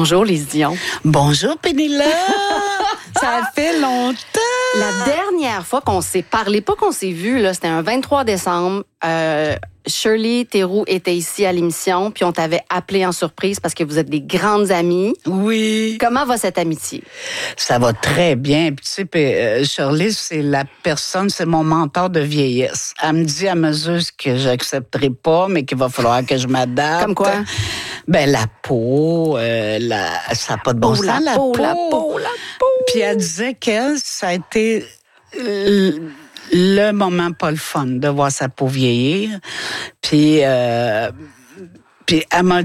Bonjour, Lise Dion. Bonjour, Pénélope. Ça fait longtemps. La dernière fois qu'on s'est parlé, pas qu'on s'est vu, là, c'était un 23 décembre. Shirley Théroux était ici à l'émission, puis on t'avait appelé en surprise parce que vous êtes des grandes amies. Oui. Comment va cette amitié? Ça va très bien. Puis, tu sais, Shirley, c'est mon mentor de vieillesse. Elle me dit à mesure que j'accepterai pas, mais qu'il va falloir que je m'adapte. Comme quoi? Ben, la peau, ça n'a pas de bon sens, la peau. Puis elle disait qu'elle, ça a été le moment pas le fun de voir sa peau vieillir. Puis elle m'a